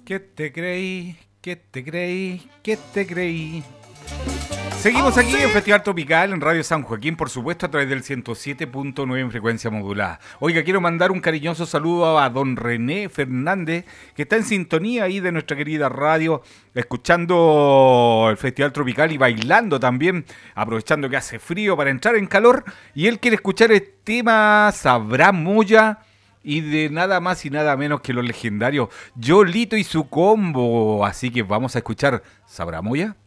¿Qué te creí? ¿Qué te creí? ¿Qué te creí? Seguimos aquí en Festival Tropical en Radio San Joaquín, por supuesto, a través del 107.9 en frecuencia modulada. Oiga, quiero mandar un cariñoso saludo a don René Fernández, que está en sintonía ahí de nuestra querida radio, escuchando el Festival Tropical y bailando también, aprovechando que hace frío para entrar en calor. Y él quiere escuchar el tema Sabrá Moya y de nada más y nada menos que los legendarios Yolito y su combo. Así que vamos a escuchar Sabrá Moya.